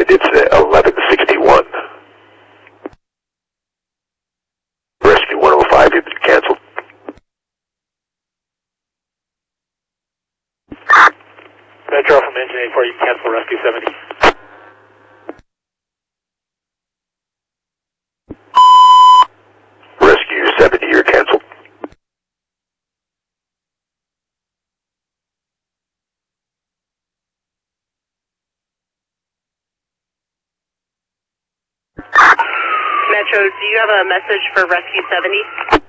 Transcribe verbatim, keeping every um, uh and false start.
it's uh, eleven sixty-one. Rescue one oh five, you've been canceled. Metro from Engine eighty-four, you can cancel Rescue seventy. Rescue seventy, you're canceled. Metro, do you have a message for Rescue seventy?